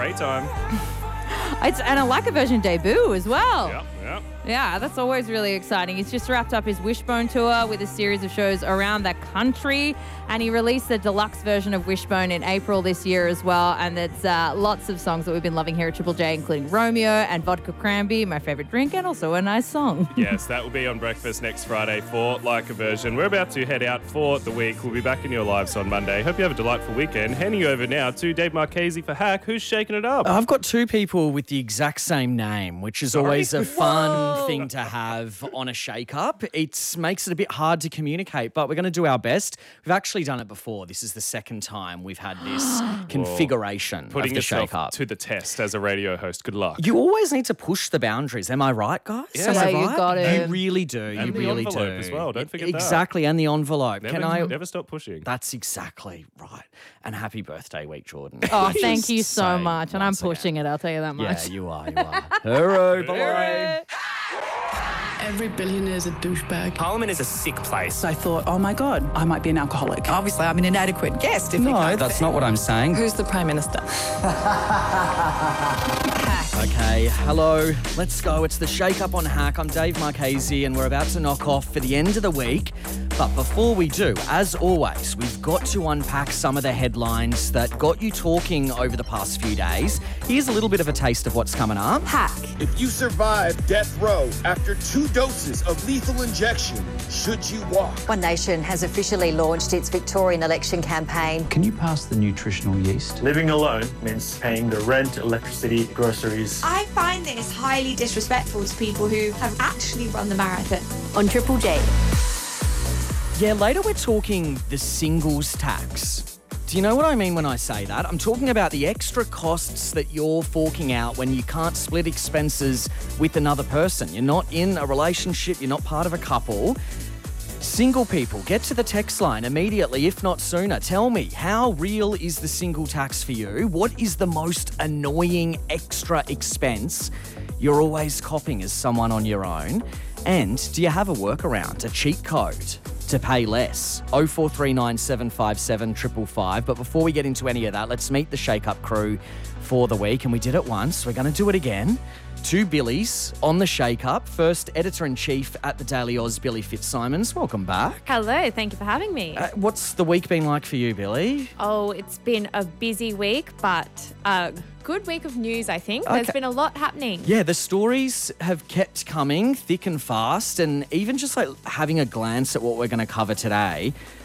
Great time. And a Like a Version debut as well. Yep. Yeah, that's always really exciting. He's just wrapped up his Wishbone tour with a series of shows around the country, and he released the deluxe version of Wishbone in April this year as well. And there's lots of songs that we've been loving here at Triple J, including Romeo and Vodka Cranberry, my favourite drink, and also a nice song. Yes, that will be on breakfast next Friday for Like a Version. We're about to head out for the week. We'll be back in your lives on Monday. Hope you have a delightful weekend. Handing you over now to Dave Marchese for Hack. Who's shaking it up? I've got two people with the exact same name, which is always a fun thing to have on a shake-up. It makes it a bit hard to communicate, but we're going to do our best. We've actually done it before. This is the second time we've had this configuration Putting of the yourself shake-up. to the test as a radio host. Good luck. You always need to push the boundaries. Am I right, guys? Yes. Am I Yeah, you right? got it. You really do. And you the really envelope do. as well. Don't forget that. Exactly, and the envelope. Never stop pushing. That's exactly right. And happy birthday week, Jordan. Oh, thank you so Say much. And I'm once again. pushing it, I'll tell you that much. Yeah, you are. Hooray, bye. Every billionaire's a douchebag. Parliament is a sick place. I thought, oh my God, I might be an alcoholic. Obviously, I'm an inadequate guest. If we No, can't that's say- not what I'm saying. Who's the Prime Minister? Okay, hello. Let's go. It's the Shake Up on Hack. I'm Dave Marchese, and we're about to knock off for the end of the week. But before we do, as always, we've got to unpack some of the headlines that got you talking over the past few days. Here's a little bit of a taste of what's coming up. Hack. If you survive death row after 2 doses of lethal injection, should you walk? One Nation has officially launched its Victorian election campaign. Can you pass the nutritional yeast? Living alone means paying the rent, electricity, groceries. I find this highly disrespectful to people who have actually run the marathon. On Triple J. Yeah, later we're talking the singles tax. Do you know what I mean when I say that? I'm talking about the extra costs that you're forking out when you can't split expenses with another person. You're not in a relationship, you're not part of a couple. Single people, get to the text line immediately, if not sooner. Tell me, how real is the single tax for you? What is the most annoying extra expense you're always copping as someone on your own? And do you have a workaround, a cheat code to pay less? 0439 757 555. But before we get into any of that, let's meet the Shake Up crew for the week. And we did it once, we're going to do it again. Two Billies on the Shake Up. First, Editor-in-Chief at the Daily Oz, Billy Fitzsimons. Welcome back. Hello, thank you for having me. What's the week been like for you, Billy? Oh, it's been a busy week, but a good week of news, I think. There's been a lot happening. Yeah, the stories have kept coming thick and fast, and even just like having a glance at what we're going to cover today,